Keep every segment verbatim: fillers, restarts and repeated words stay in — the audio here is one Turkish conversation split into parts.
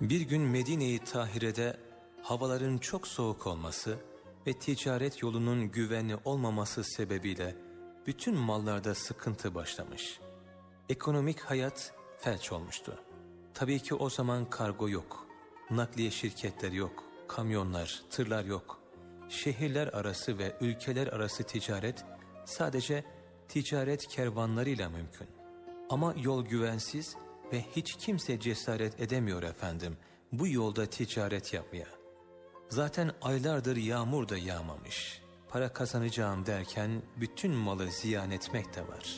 Bir gün Medine-i Tahire'de havaların çok soğuk olması ve ticaret yolunun güvenli olmaması sebebiyle bütün mallarda sıkıntı başlamış. Ekonomik hayat felç olmuştu. Tabii ki o zaman kargo yok, nakliye şirketleri yok, kamyonlar, tırlar yok. Şehirler arası ve ülkeler arası ticaret sadece ticaret kervanlarıyla mümkün. Ama yol güvensiz ve hiç kimse cesaret edemiyor efendim bu yolda ticaret yapmaya. Zaten aylardır yağmur da yağmamış. Para kazanacağım derken bütün malı ziyan etmek de var.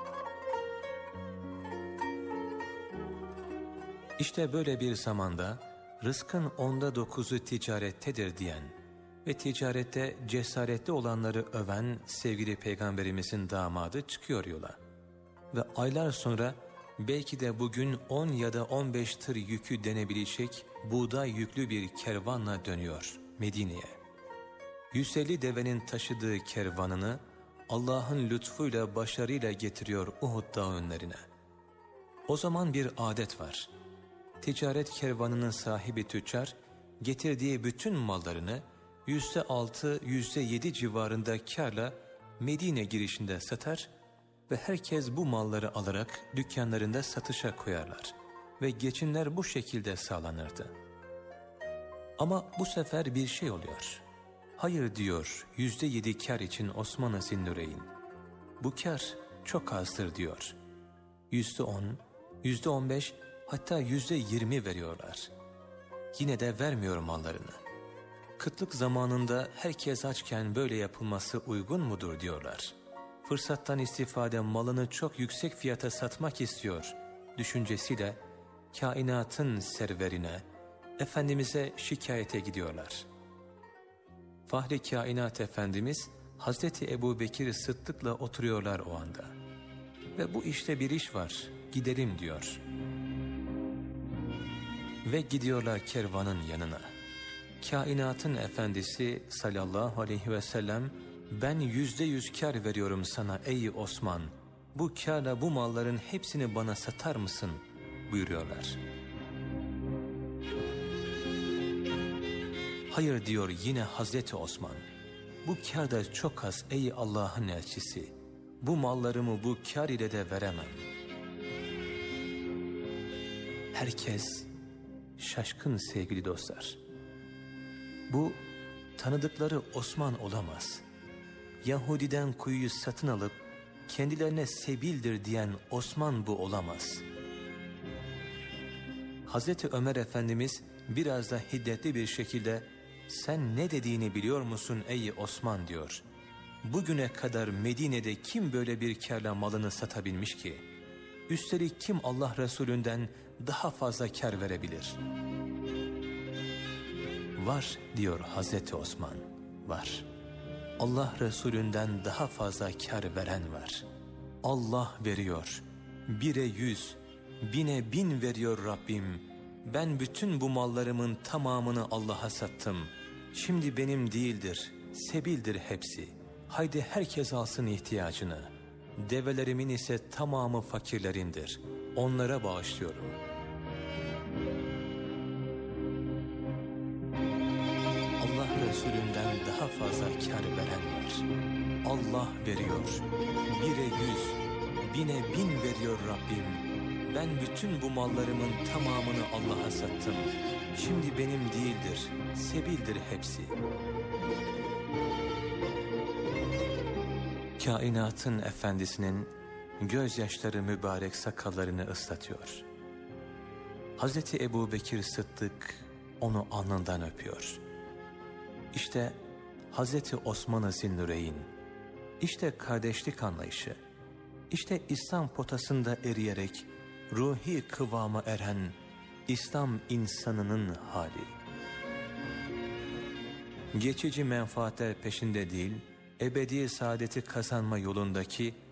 İşte böyle bir zamanda rızkın onda dokuzu ticarettedir diyen ve ticarette cesaretli olanları öven sevgili Peygamberimizin damadı çıkıyor yola. Ve aylar sonra belki de bugün on ya da on beş tır yükü denebilecek buğday yüklü bir kervanla dönüyor Medine'ye. yüz elli devenin taşıdığı kervanını Allah'ın lütfuyla başarıyla getiriyor Uhud dağı önlerine. O zaman bir adet var. Ticaret kervanının sahibi tüccar getirdiği bütün mallarını yüzde altı yüzde yedi civarında kârla Medine girişinde satar ve herkes bu malları alarak dükkanlarında satışa koyarlar ve geçimler bu şekilde sağlanırdı. Ama bu sefer bir şey oluyor. Hayır diyor yüzde yedi kâr için Osman-ı Zinnüreyn. Bu kâr çok azdır diyor. Yüzde on, yüzde on beş hatta yüzde yirmi veriyorlar. Yine de vermiyor mallarını. Kıtlık zamanında herkes açken böyle yapılması uygun mudur diyorlar. Fırsattan istifade malını çok yüksek fiyata satmak istiyor düşüncesiyle kainatın serverine, Efendimiz'e şikayete gidiyorlar. Fahri kainat Efendimiz Hazreti Ebu Bekir Sıddık'la oturuyorlar o anda. Ve bu işte bir iş var, gidelim diyor. Ve gidiyorlar kervanın yanına. Kainatın efendisi sallallahu aleyhi ve sellem, ben yüzde yüz kâr veriyorum sana ey Osman, bu kârla bu malların hepsini bana satar mısın buyuruyorlar. Hayır diyor yine Hazreti Osman, bu kâr da çok az ey Allah'ın elçisi, bu mallarımı bu kâr ile de veremem. Herkes şaşkın sevgili dostlar. Bu tanıdıkları Osman olamaz. Yahudiden kuyuyu satın alıp kendilerine sebildir diyen Osman bu olamaz. Hazreti Ömer Efendimiz biraz da hiddetli bir şekilde sen ne dediğini biliyor musun ey Osman diyor. Bugüne kadar Medine'de kim böyle bir kârla malını satabilmiş ki? Üstelik kim Allah Resulünden daha fazla kâr verebilir? Var diyor Hazreti Osman, var. Allah Resulünden daha fazla kâr veren var. Allah veriyor. Bire yüz, bine bin veriyor Rabbim. Ben bütün bu mallarımın tamamını Allah'a sattım. Şimdi benim değildir, sebildir hepsi. Haydi herkes alsın ihtiyacını. Develerimin ise tamamı fakirlerindir. Onlara bağışlıyorum. Allah Resulünden daha fazla kâr veren var. Allah veriyor. Bire yüz, bine bin veriyor Rabbim. Ben bütün bu mallarımın tamamını Allah'a sattım. Şimdi benim değildir, sebildir hepsi. Kainatın efendisinin gözyaşları mübarek sakallarını ıslatıyor. Hazreti Ebu Bekir Sıddık onu alnından öpüyor. İşte Hazreti Osman-ı Zinnüreyn, işte kardeşlik anlayışı, işte İslam potasında eriyerek ruhi kıvama eren İslam insanının hali. Geçici menfaatler peşinde değil, ebedi saadeti kazanma yolundaki